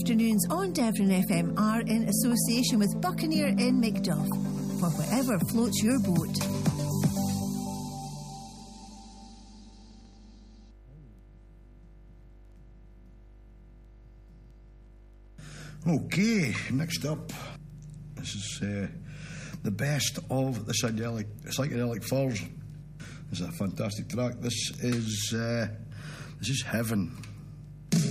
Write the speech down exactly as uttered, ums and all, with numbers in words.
afternoons on Devon F M are in association with Buccaneer in Macduff for whatever floats your boat. Okay, next up, this is uh, the best of the psychedelic, psychedelic Furs. This is a fantastic track. This is uh, this is Heaven.